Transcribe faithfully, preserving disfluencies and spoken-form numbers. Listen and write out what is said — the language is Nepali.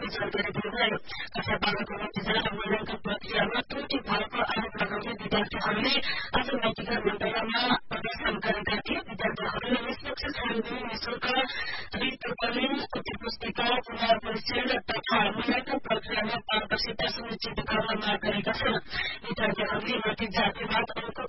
जानकारी दिनुभयो। कक्षा बाह्रको नतिजा र मूल्याङ्कन प्रक्रियामा त्रुटि भएको आरोप लगाउँदै विद्यार्थीहरूले आज नैतिकता मन्त्रालयमा प्रदर्शन गरेका थिए। विद्यार्थीहरूले निष्पक्ष छानबिन, निशुल्क रिपेपरिङ, उत्तर पुस्तिका पुनर्परीक्षण तथा मूल्याङ्कन प्रक्रियामा पारदर्शिता सुनिश्चित गर्न माग गरेका छन्। विद्यार्थीहरूले नतिजाको बाद अंक